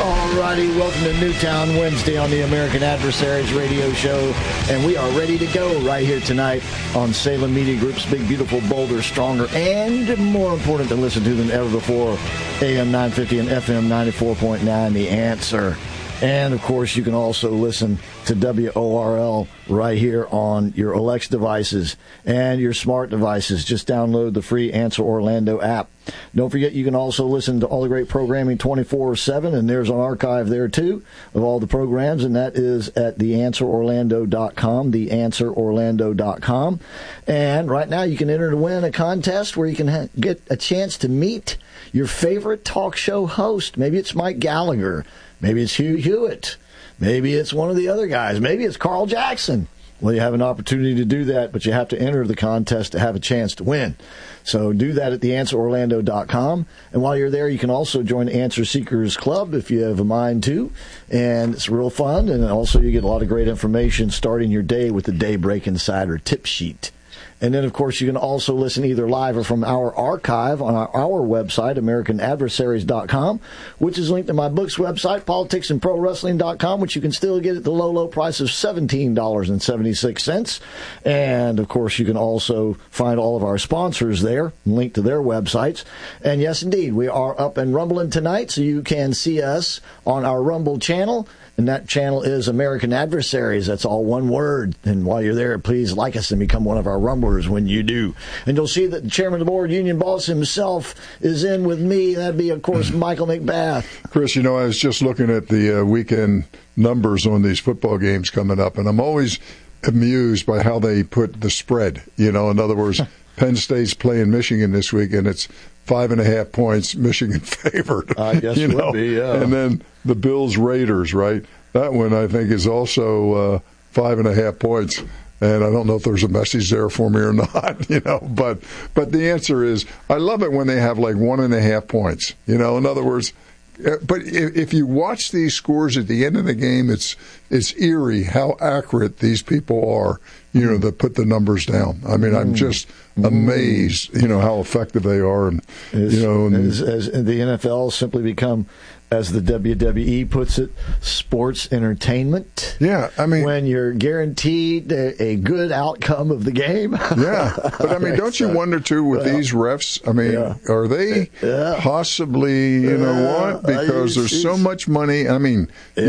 Alrighty, welcome to Newtown Wednesday on the American Adversaries radio show, and we are ready to go right here tonight on Salem Media Group's Big, Beautiful, Bolder, Stronger, and more important to listen to than ever before, AM 950 and FM 94.9, The Answer. And, of course, you can also listen to WORL right here on your Alexa devices and your smart devices. Just download the free Answer Orlando app. Don't forget, you can also listen to all the great programming 24/7, and there's an archive there, too, of all the programs, and that is at theanswerorlando.com, theanswerorlando.com. And right now, you can enter to win a contest where you can get a chance to meet your favorite talk show host. Maybe it's Mike Gallagher. Maybe it's Hugh Hewitt. Maybe it's one of the other guys. Maybe it's Carl Jackson. Well, you have an opportunity to do that, but you have to enter the contest to have a chance to win. So do that at theanswerorlando.com. And while you're there, you can also join Answer Seekers Club if you have a mind to. And it's real fun. And also you get a lot of great information starting your day with the Daybreak Insider tip sheet. And then, of course, you can also listen either live or from our archive on our website, AmericanAdversaries.com, which is linked to my book's website, PoliticsAndProWrestling.com, which you can still get at the low, low price of $17.76. And, of course, you can also find all of our sponsors there, linked to their websites. And, yes, indeed, we are up and rumbling tonight, so you can see us on our Rumble channel. And that channel is American Adversaries. That's all one word. And while you're there, please like us and become one of our Rumblers when you do. And you'll see that the chairman of the board, Union Boss himself, is in with me. That'd be, of course, Michael McBath. Chris, I was just looking at the weekend numbers on these football games coming up, and I'm always amused by how they put the spread. In other words, Penn State's playing Michigan this week, and it's 5.5 points, Michigan favored. I guess it would be, yeah. And then the Bills-Raiders, right? That one, I think, is also 5.5 points. And I don't know if there's a message there for me or not, But the answer is, I love it when they have like 1.5 points. In other words, but if you watch these scores at the end of the game, it's eerie how accurate these people are, that put the numbers down. I mean, I'm just amazed, how effective they are. And, as the NFL simply become, as the WWE puts it, sports entertainment. Yeah, I mean, when you're guaranteed a good outcome of the game. Yeah, but I mean, don't you wonder too with these refs? I mean, are they possibly, what? Because there's so much money. I mean,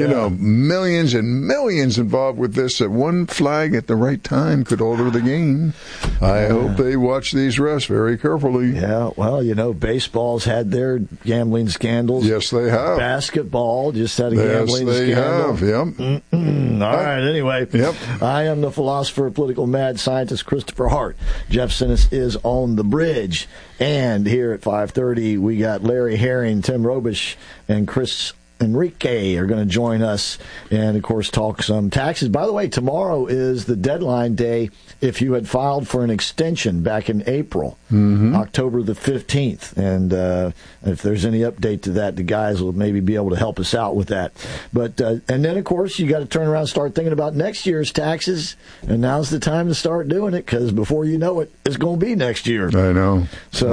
millions and millions involved with this. That one flag at the right time could alter the game. I hope they watch these refs very carefully. Yeah, well, baseball's had their gambling scandals. Yes, they have. Basketball just had a gambling scandal. Yes, they have, yep. All right, anyway. Yep. I am the philosopher, political mad scientist, Christopher Hart. Jeff Sinnis is on the bridge. And here at 5:30, we got Larry Herring, Tim Robish, and Chris Enrique are going to join us and, of course, talk some taxes. By the way, tomorrow is the deadline day if you had filed for an extension back in April, October the 15th. And if there's any update to that, the guys will maybe be able to help us out with that. But and then, of course, you got to turn around and start thinking about next year's taxes. And now's the time to start doing it because before you know it, it's going to be next year. I know.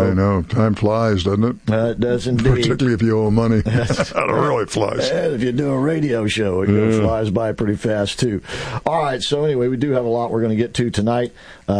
Time flies, doesn't it? It does indeed. Particularly if you owe money. It really flies. And if you do a radio show, it flies by pretty fast, too. All right, so anyway, we do have a lot we're going to get to tonight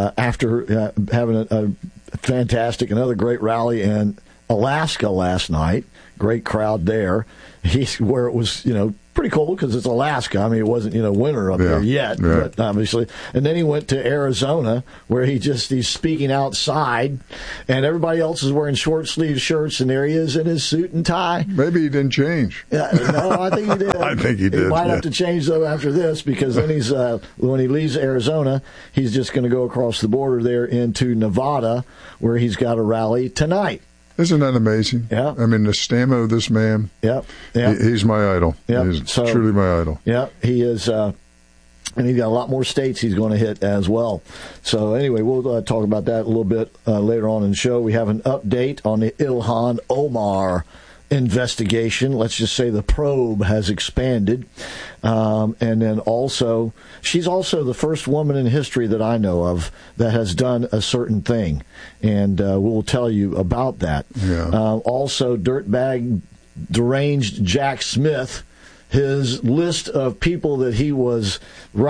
after having a fantastic, another great rally in Alaska last night. Great crowd there. Where it was, pretty cold because it's Alaska. I mean, it wasn't, winter up there yet, but obviously. And then he went to Arizona where he's speaking outside and everybody else is wearing short sleeve shirts and there he is in his suit and tie. Maybe he didn't change. No, I think he did. I think he did. He might have to change though after this because then he's, when he leaves Arizona, he's just going to go across the border there into Nevada where he's got a rally tonight. Isn't that amazing? Yeah. I mean, the stamina of this man. Yep. He's my idol. Yep. He's truly my idol. Yeah, he is. And he's got a lot more states he's going to hit as well. So anyway, we'll talk about that a little bit later on in the show. We have an update on the Ilhan Omar investigation. Let's just say the probe has expanded. And then also, she's also the first woman in history that I know of that has done a certain thing. And we'll tell you about that. Yeah. Also, dirtbag deranged Jack Smith, his list of people that he was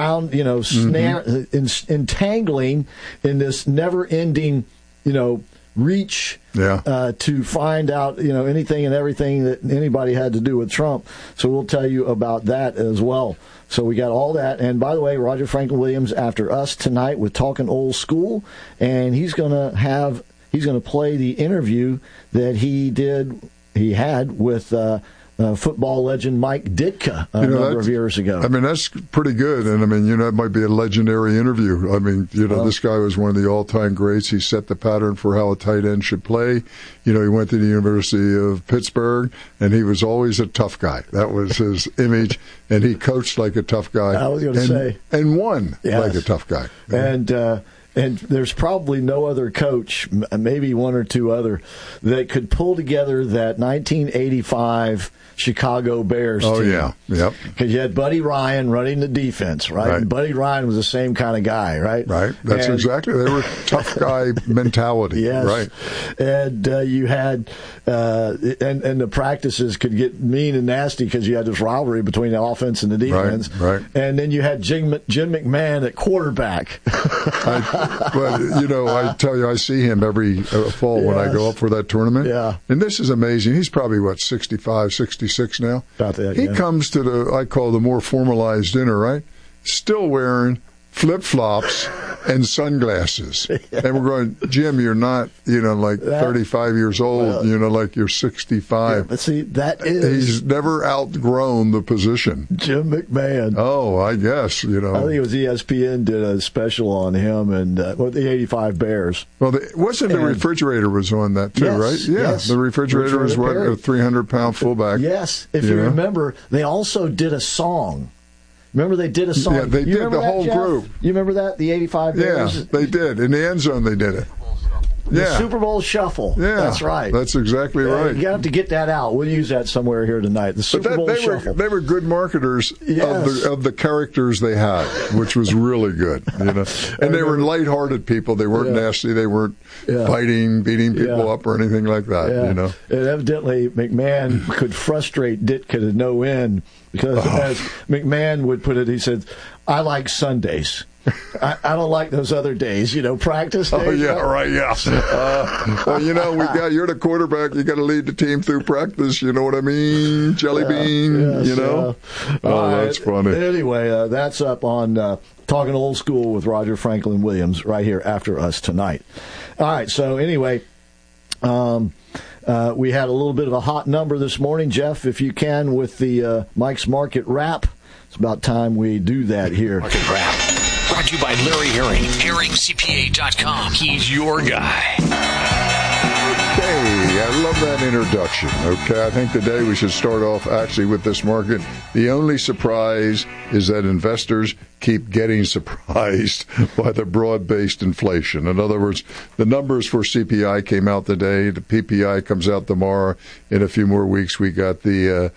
entangling in this never-ending, reach to find out, anything and everything that anybody had to do with Trump. So we'll tell you about that as well. So we got all that. And by the way, Roger Franklin Williams after us tonight with Talking Old School, and he's going to play the interview that he had with football legend Mike Ditka a number of years ago. I mean, that's pretty good. And, I mean, it might be a legendary interview. I mean, this guy was one of the all-time greats. He set the pattern for how a tight end should play. He went to the University of Pittsburgh, and he was always a tough guy. That was his image, and he coached like a tough guy. I was going to say. And won like a tough guy. And there's probably no other coach, maybe one or two other, that could pull together that 1985 Chicago Bears team. Oh, yeah. Yep. Because you had Buddy Ryan running the defense, right? And Buddy Ryan was the same kind of guy, right? Right. That's exactly. They were tough guy mentality. Yes. Right. And you had, and the practices could get mean and nasty because you had this rivalry between the offense and the defense. Right. And then you had Jim McMahon at quarterback. I tell you, I see him every fall when I go up for that tournament. Yeah. And this is amazing. He's probably, 65, 66 now? About that, he comes to I call the more formalized dinner, right? Still wearing flip-flops and sunglasses. And we're going, Jim, you're not, 35 years old, like you're 65. Yeah, but see, that is... He's never outgrown the position. Jim McMahon. Oh, I guess, I think it was ESPN did a special on him and the 85 Bears. Well, the refrigerator was on that too, right? Yeah, yes. The refrigerator was a 300-pound fullback. Yes. If you remember, they also did a song. Remember they did a song? Yeah, they did, the whole group. You remember that? The 85 Bears? Yeah, they did. In the end zone, they did it. The Super Bowl Shuffle. Yeah. That's right. That's exactly right. You have to get that out. We'll use that somewhere here tonight. The Super Bowl Shuffle. They were good marketers of the characters they had, which was really good. And they were lighthearted people. They weren't nasty. They weren't fighting, beating people up or anything like that. And evidently, McMahon could frustrate Ditka to no end because, as McMahon would put it, he said, "I like Sundays. I don't like those other days, practice days." Oh, yeah, right, yeah. You're the quarterback. You got to lead the team through practice. You know what I mean? Jelly bean, that's funny. Anyway, that's up on Talking Old School with Roger Franklin Williams right here after us tonight. All right, so anyway, we had a little bit of a hot number this morning. Jeff, if you can, with the Mike's Market Wrap. It's about time we do that here. Market Wrap. Brought to you by Larry Herring. HerringCPA.com. He's your guy. Okay, I love that introduction. Okay, I think today we should start off actually with this market. The only surprise is that investors keep getting surprised by the broad-based inflation. In other words, the numbers for CPI came out today. The PPI comes out tomorrow. In a few more weeks, we got the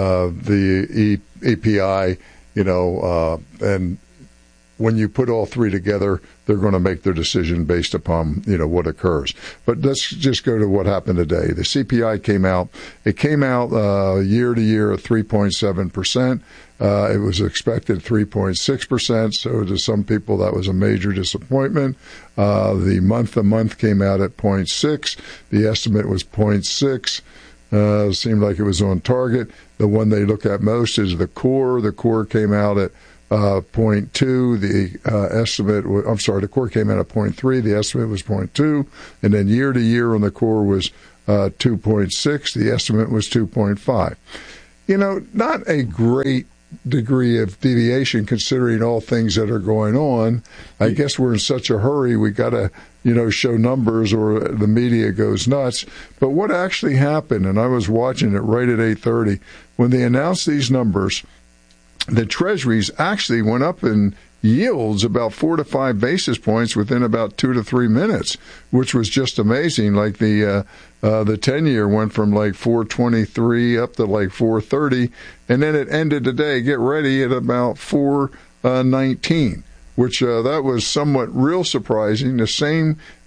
API, and when you put all three together, they're going to make their decision based upon, what occurs. But let's just go to what happened today. The CPI came out. It came out year to year at 3.7%. It was expected 3.6%. So to some people, that was a major disappointment. The month-to-month came out at 0.6. The estimate was 0.6. Seemed like it was on target. The one they look at most is the core. The core came out at 0.2. The the core came out at 0.3. The estimate was 0.2. And then year to year on the core was 2.6. The estimate was 2.5. Not a great degree of deviation considering all things that are going on. I guess we're in such a hurry. We got to, show numbers or the media goes nuts. But what actually happened, and I was watching it right at 8:30, when they announced these numbers, the treasuries actually went up in yields about 4 to 5 basis points within about 2 to 3 minutes, which was just amazing. Like the 10-year went from like 4.23 up to like 4.30, and then it ended today, get ready, at about 4.19, which that was somewhat real surprising. The same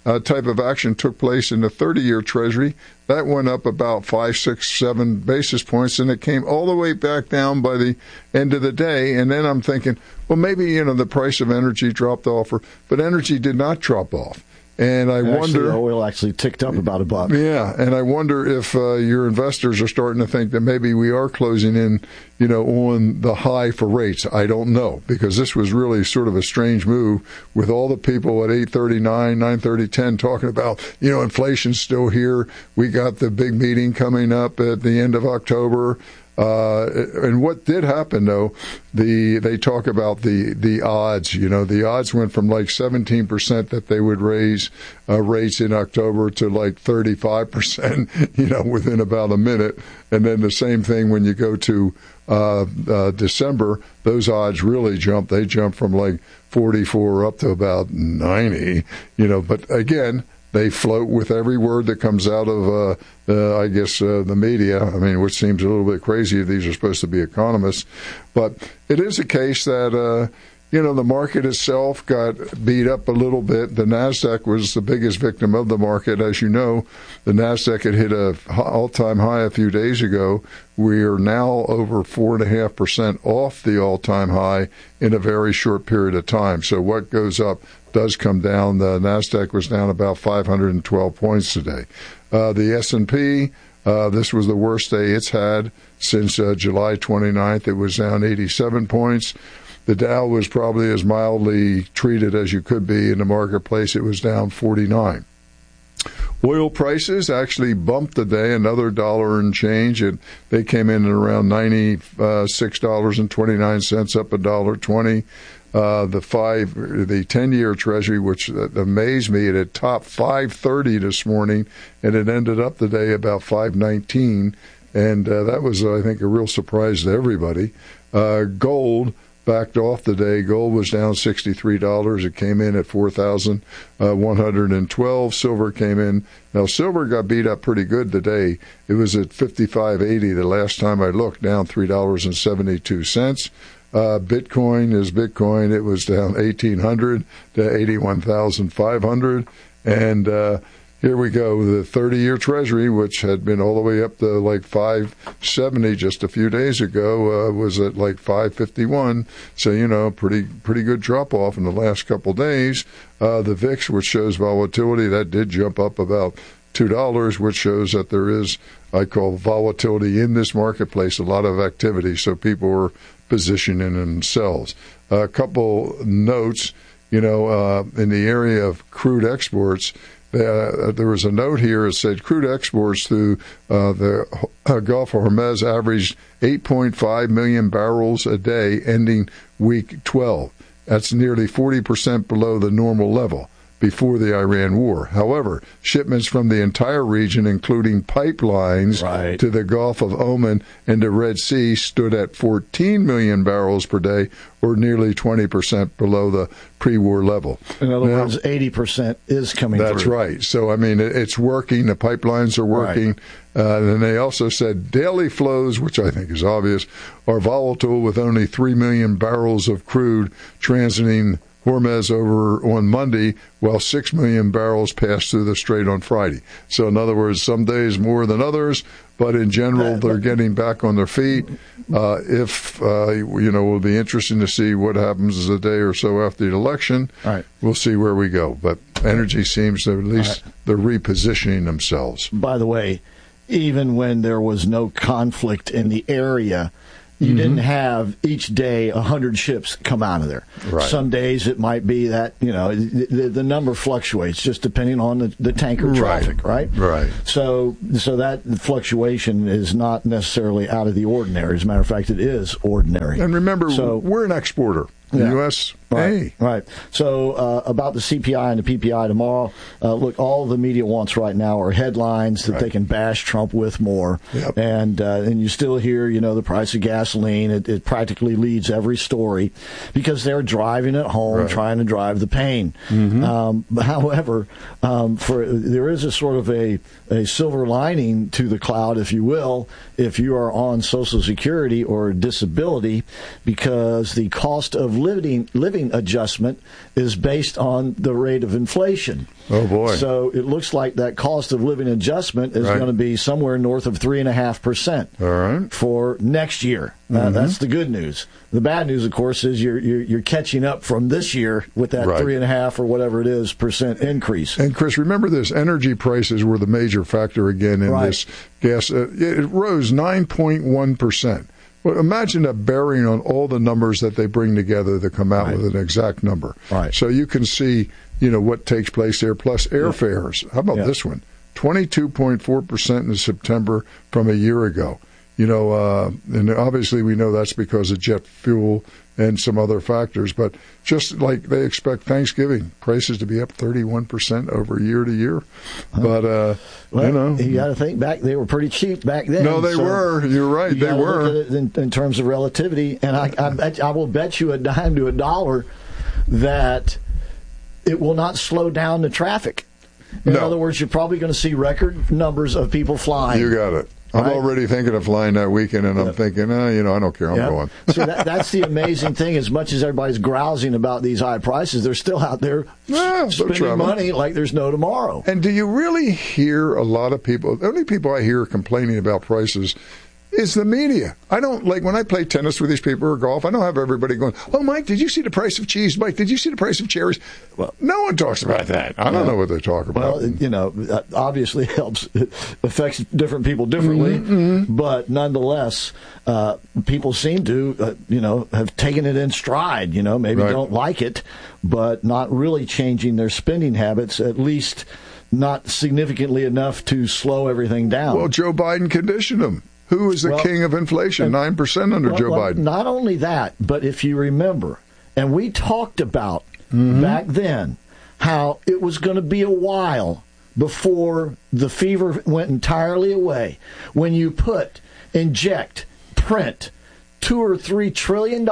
type of action took place in the 30-year Treasury. That went up about 5, 6, 7 basis points, and it came all the way back down by the end of the day. And then I'm thinking, well, maybe, the price of energy dropped off, but energy did not drop off. And I wonder, oil actually ticked up about $1. Yeah, and I wonder if your investors are starting to think that maybe we are closing in, on the high for rates. I don't know, because this was really sort of a strange move with all the people at 8:30, 9, 9:30, 10 talking about, inflation's still here. We got the big meeting coming up at the end of October. And what did happen, though, they talk about the odds. The odds went from like 17% that they would raise rates in October to like 35%, within about a minute. And then the same thing when you go to December, those odds really jumped. They jumped from like 44 up to about 90, but again, they float with every word that comes out of, the media. I mean, which seems a little bit crazy if these are supposed to be economists. But it is a case that, the market itself got beat up a little bit. The NASDAQ was the biggest victim of the market. As you know, the NASDAQ had hit an all-time high a few days ago. We are now over 4.5% off the all-time high in a very short period of time. So what goes up does come down. The NASDAQ was down about 512 points today. The S&P, this was the worst day it's had since July 29th. It was down 87 points. The Dow was probably as mildly treated as you could be in the marketplace. It was down 49. Oil prices actually bumped today, another $1 and change. They came in at around $96.29, up $1.20. The 10-year Treasury, which amazed me, it had topped 530 this morning, and it ended up the day about 519, and that was, I think, a real surprise to everybody. Gold backed off the day. Gold was down $63. It came in at $4,112. Silver came in. Now, silver got beat up pretty good today. It was at $55.80 the last time I looked, down $3.72. Bitcoin is Bitcoin. It was down 1,800 to 81,500. And here we go. The 30-year Treasury, which had been all the way up to like 570 just a few days ago, was at like 551. So, pretty good drop-off in the last couple days. The VIX, which shows volatility, that did jump up about $2, which shows that there is, I call, volatility in this marketplace, a lot of activity. So people are positioning themselves. A couple notes, in the area of crude exports. There was a note here that said crude exports through the Gulf of Hormuz averaged 8.5 million barrels a day ending week 12. That's nearly 40% below the normal level before the Iran war. However, shipments from the entire region, including pipelines to the Gulf of Oman and the Red Sea, stood at 14 million barrels per day, or nearly 20% below the pre-war level. In other words, 80% is coming through. That's right. So, I mean, it's working. The pipelines are working. And they also said daily flows, which I think is obvious, are volatile, with only 3 million barrels of crude transiting Hormuz over on Monday, while 6 million barrels passed through the Strait on Friday. So, in other words, some days more than others, but in general, they're getting back on their feet. Will be interesting to see what happens a day or so after the election. We'll see where we go. But energy seems to, at least they're repositioning themselves. By the way, even when there was no conflict in the area, you didn't have each day 100 ships come out of there. Some days it might be that, the number fluctuates just depending on the tanker traffic, right? So that fluctuation is not necessarily out of the ordinary. As a matter of fact, it is ordinary. And remember, we're an exporter. The U.S. Right. So about the CPI and the PPI tomorrow, look, all the media wants right now are headlines that they can bash Trump with more. And you still hear, the price of gasoline. It practically leads every story because they're driving it home, trying to drive the pain. However, there is a sort of a silver lining to the cloud, if you will, if you are on Social Security or disability, because the cost of living living adjustment is based on the rate of inflation. Oh, boy. So it looks like that cost of living adjustment is going to be somewhere north of 3.5%. All right. For next year. That's the good news. The bad news, of course, is you're catching up from this year with that 3.5% or whatever it is % increase. And Chris, remember this: energy prices were the major factor again in this gas. It rose 9.1%. Well, imagine a bearing on all the numbers that they bring together to come out with an exact number. Right. So you can see, what takes place there. Plus airfares. How about this one? 22.4% in September from a year ago. And obviously we know that's because of jet fuel and some other factors. But just like they expect Thanksgiving prices to be up 31% over year to year. But, you got to think back, they were pretty cheap back then. No, they were. You're right. They were. Look at it in terms of relativity. And I will bet you a dime to a dollar that it will not slow down the traffic. In other words, you're probably going to see record numbers of people flying. You got it. I'm already thinking of flying that weekend, and I'm thinking, I don't care. I'm going. See, that's the amazing thing. As much as everybody's grousing about these high prices, they're still out there spending money like there's no tomorrow. And do you really hear a lot of people? The only people I hear complaining about prices is the media. I don't, like when I play tennis with these people or golf, I don't have everybody going, oh, Mike, did you see the price of cheese? Mike, did you see the price of cherries? Well, no one talks about that. I don't know what they talk about. Well, obviously it affects different people differently, but nonetheless, people seem to, have taken it in stride, maybe don't like it, but not really changing their spending habits, at least not significantly enough to slow everything down. Well, Joe Biden conditioned them. Who is the king of inflation? 9% under Joe Biden. Not only that, but if you remember, and we talked about back then how it was going to be a while before the fever went entirely away. When you inject, print $2 or $3 trillion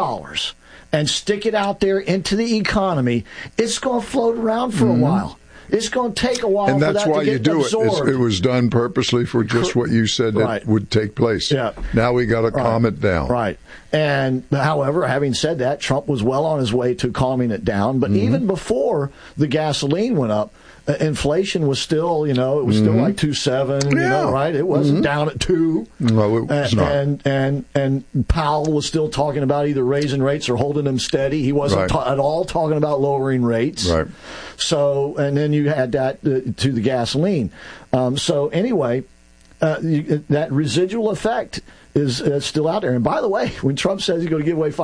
and stick it out there into the economy, it's going to float around for a while. It's going to take a while and for that's that why to get you do absorbed. it. It was done purposely for just what you said that would take place. Yeah. Now we got to calm it down. Right. And however, having said that, Trump was well on his way to calming it down. But even before the gasoline went up, inflation was still, it was still like 2.7, right? It wasn't down at 2. No, it was not. And Powell was still talking about either raising rates or holding them steady. He wasn't at all talking about lowering rates. Right. So, and then you had that to the gasoline. So anyway, that residual effect is still out there. And by the way, when Trump says he's going to give away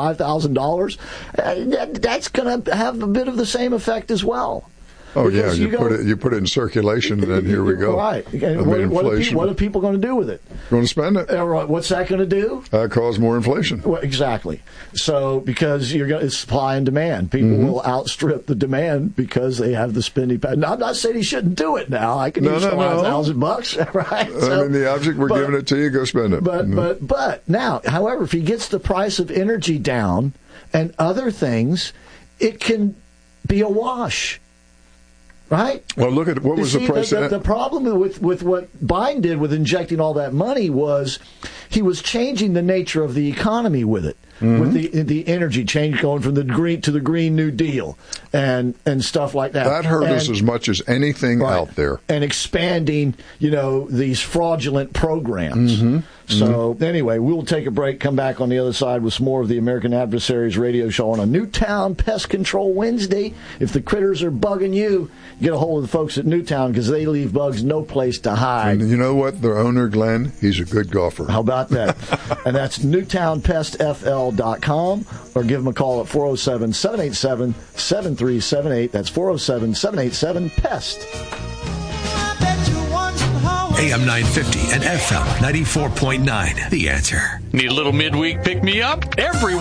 $5,000, that's going to have a bit of the same effect as well. Oh, because you put it in circulation, and then here we go. Right. And what are people going to do with it? Going to spend it. What's that going to do? Cause more inflation. Well, exactly. So, because it's supply and demand. People will outstrip the demand because they have the spending power. Now, I'm not saying he shouldn't do it now. I can use $5,000, right? So, I mean, the object, we're giving it to you, go spend it. But now, however, if he gets the price of energy down and other things, it can be a wash. Right? Well, look at what was the price. The problem with what Biden did with injecting all that money was he was changing the nature of the economy with it, with the energy change going from the green to the Green New Deal and stuff like that. That hurt us as much as anything out there. And expanding, these fraudulent programs. So anyway, we'll take a break, come back on the other side with some more of the American Adversaries radio show on a Newtown Pest Control Wednesday. If the critters are bugging you, get a hold of the folks at Newtown because they leave bugs no place to hide. And you know what? Their owner, Glenn, he's a good golfer. How about that? And that's NewtownPestFL.com or give them a call at 407-787-7378. That's 407-787-PEST. AM 950 and FM 94.9. The Answer. Need a little midweek pick-me-up? Every